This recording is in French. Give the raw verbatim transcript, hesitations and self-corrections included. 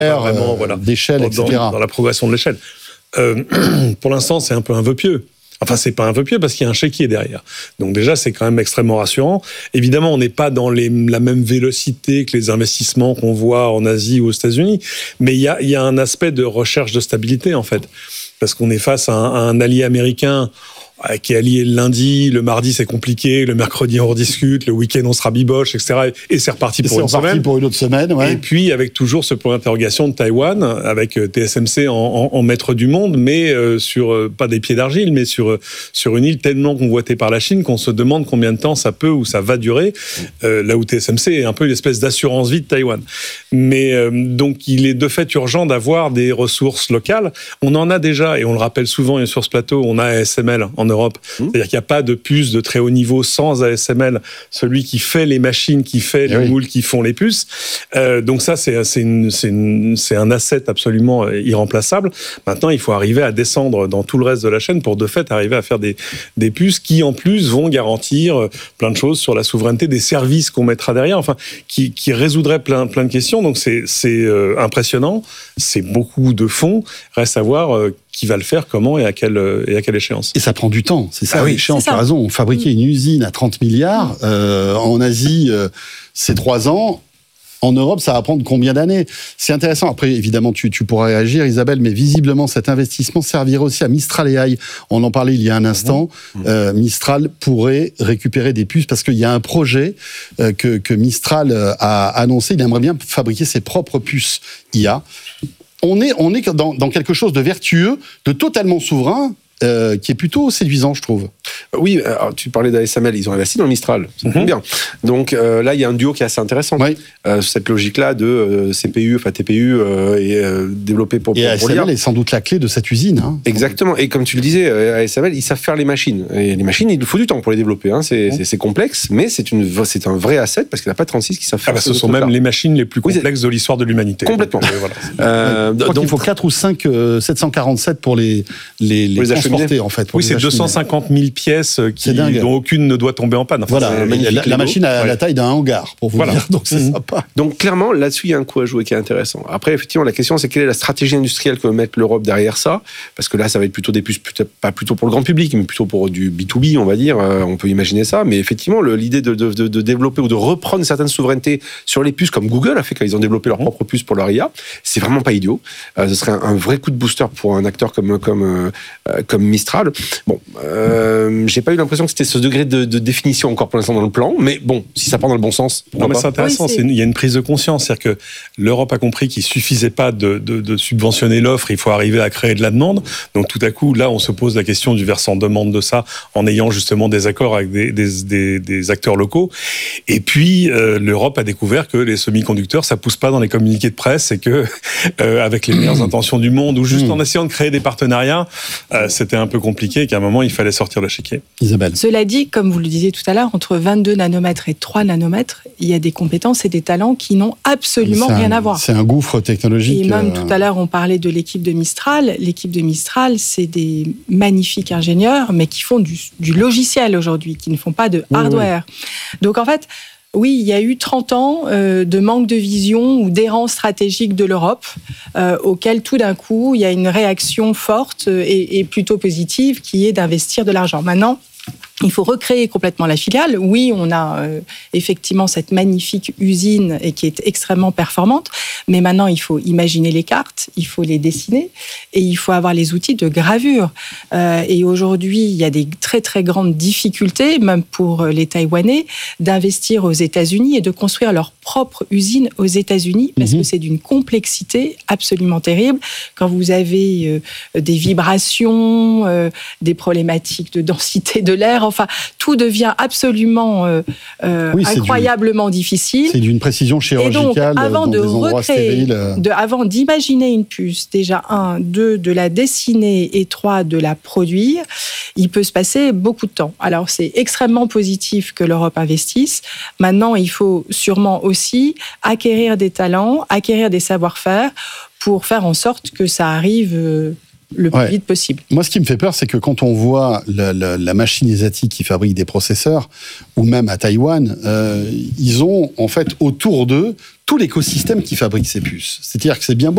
pas vraiment, euh, voilà, d'échelle, dans, et cetera. Dans, dans la progression de l'échelle. Euh, pour l'instant, c'est un peu un vœu pieux. Enfin, c'est pas un vœu pieux parce qu'il y a un chéquier derrière. Donc déjà, c'est quand même extrêmement rassurant. Évidemment, on n'est pas dans les, la même vélocité que les investissements qu'on voit en Asie ou aux États-Unis, mais il y a, il y a un aspect de recherche de stabilité, en fait. Parce qu'on est face à un, à un allié américain qui est allié le lundi, le mardi c'est compliqué, le mercredi on rediscute, le week-end on se rabiboche, et cetera. Et c'est reparti Et pour c'est une reparti semaine. pour une autre semaine, ouais. Et puis avec toujours ce point d'interrogation de Taïwan, avec T S M C en, en, en maître du monde, mais euh, sur euh, pas des pieds d'argile, mais sur euh, sur une île tellement convoitée par la Chine qu'on se demande combien de temps ça peut ou ça va durer. Euh, là où T S M C est un peu une espèce d'assurance vie de Taïwan. Mais euh, donc il est de fait urgent d'avoir des ressources locales. On en a déjà et on le rappelle souvent sur ce plateau, on a A S M L en Europe. Mmh. C'est-à-dire qu'il n'y a pas de puce de très haut niveau sans A S M L, celui qui fait les machines, qui fait les oui. moules, qui font les puces. Euh, donc ça, c'est, c'est, une, c'est, une, c'est un asset absolument irremplaçable. Maintenant, il faut arriver à descendre dans tout le reste de la chaîne pour de fait arriver à faire des, des puces qui, en plus, vont garantir plein de choses sur la souveraineté des services qu'on mettra derrière, enfin, qui, qui résoudraient plein, plein de questions. Donc c'est, c'est euh, impressionnant, c'est beaucoup de fonds. Reste à voir euh, qui va le faire, comment et à quelle, et à quelle échéance. Et ça prend du temps, c'est ça ah oui, l'échéance, tu as raison. Fabriquer mmh. une usine à trente milliards, euh, en Asie, euh, c'est trois ans. En Europe, ça va prendre combien d'années ? C'est intéressant. Après, évidemment, tu, tu pourras réagir, Isabelle, mais visiblement, cet investissement servirait aussi à Mistral A I. On en parlait il y a un instant. Mmh. Euh, Mistral pourrait récupérer des puces parce qu'il y a un projet euh, que, que Mistral a annoncé. Il aimerait bien fabriquer ses propres puces I A. On est, on est dans, dans quelque chose de vertueux, de totalement souverain, euh, qui est plutôt séduisant, je trouve. Oui, alors, tu parlais d'A S M L, ils ont investi dans le Mistral, ça tombe mm-hmm. bien. Donc euh, là, il y a un duo qui est assez intéressant. Oui. Euh, cette logique-là de euh, C P U, enfin T P U, euh, et euh, développé pour, et pour, pour pour lire. A S M L est sans doute la clé de cette usine. Hein. Exactement. Et comme tu le disais, A S M L, ils savent faire les machines. Et les machines, il faut du temps pour les développer. Hein. C'est, mm-hmm. c'est, c'est complexe, mais c'est, une, c'est un vrai asset parce qu'il n'y en a pas trente-six qui savent faire. Ah bah, ce sont même les machines les plus complexes oui, de l'histoire de l'humanité. Complètement. Donc, euh, voilà. euh, donc, donc il faut quatre ou cinq euh, sept cent quarante-sept pour les, les, les, les transporter, en fait. Oui, c'est deux cent cinquante mille pièces qui, dont aucune ne doit tomber en panne. Enfin, voilà, la, la machine a ouais. la taille d'un hangar, pour vous voilà. dire, donc c'est mmh. sympa. Donc clairement, là-dessus, il y a un coup à jouer qui est intéressant. Après, effectivement, la question, c'est quelle est la stratégie industrielle que va mettre l'Europe derrière ça ? Parce que là, ça va être plutôt des puces, peut-être pas plutôt pour le grand public, mais plutôt pour du B deux B, on va dire. Euh, on peut imaginer ça. Mais effectivement, le, l'idée de, de, de, de développer ou de reprendre certaines souverainetés sur les puces, comme Google a fait quand ils ont développé leur mmh. propre puce pour leur I A, c'est vraiment pas idiot. Euh, ce serait un, un vrai coup de booster pour un acteur comme, comme, euh, comme Mistral. Bon, euh, j'ai pas eu l'impression que c'était ce degré de, de définition encore pour l'instant dans le plan, mais bon, si ça part dans le bon sens, non, mais pas. c'est intéressant. Oui, c'est... C'est une, il y a une prise de conscience, c'est-à-dire que l'Europe a compris qu'il suffisait pas de, de, de subventionner l'offre, il faut arriver à créer de la demande. Donc tout à coup, là, on se pose la question du versant demande de ça, en ayant justement des accords avec des, des, des, des acteurs locaux. Et puis euh, l'Europe a découvert que les semi-conducteurs, ça pousse pas dans les communiqués de presse, et que euh, avec les meilleures intentions du monde, ou juste en essayant de créer des partenariats, euh, c'était un peu compliqué, et qu'à un moment, il fallait sortir l'échiquier. Isabelle. Cela dit, comme vous le disiez tout à l'heure, entre vingt-deux nanomètres et trois nanomètres, il y a des compétences et des talents qui n'ont absolument un, rien à voir. C'est un gouffre technologique. Et même euh... tout à l'heure, on parlait de l'équipe de Mistral. L'équipe de Mistral, c'est des magnifiques ingénieurs, mais qui font du, du logiciel aujourd'hui, qui ne font pas de hardware. Oui, oui. Donc en fait, oui, il y a eu trente ans euh, de manque de vision ou d'errance stratégique de l'Europe, euh, auquel tout d'un coup, il y a une réaction forte et, et plutôt positive qui est d'investir de l'argent. Maintenant, il faut recréer complètement la filiale. Oui, on a euh, effectivement cette magnifique usine et qui est extrêmement performante, mais maintenant il faut imaginer les cartes, il faut les dessiner et il faut avoir les outils de gravure. Euh, et aujourd'hui, il y a des très très grandes difficultés, même pour les Taïwanais, d'investir aux États-Unis et de construire leur propre usine aux États-Unis, parce mmh. que c'est d'une complexité absolument terrible. Quand vous avez euh, des vibrations, euh, des problématiques de densité de l'air, enfin, tout devient absolument euh, euh, oui, incroyablement du, difficile. C'est d'une précision chirurgicale. Et donc, avant dans de des endroits recréer, stériles. De, avant d'imaginer une puce, déjà un, deux, de la dessiner et trois, de la produire, il peut se passer beaucoup de temps. Alors, c'est extrêmement positif que l'Europe investisse. Maintenant, il faut sûrement aussi acquérir des talents, acquérir des savoir-faire pour faire en sorte que ça arrive euh, le plus ouais. vite possible. Moi, ce qui me fait peur, c'est que quand on voit la, la, la machine asiatique qui fabrique des processeurs, ou même à Taïwan, euh, ils ont en fait autour d'eux tout l'écosystème qui fabrique ces puces. C'est-à-dire que c'est bien beau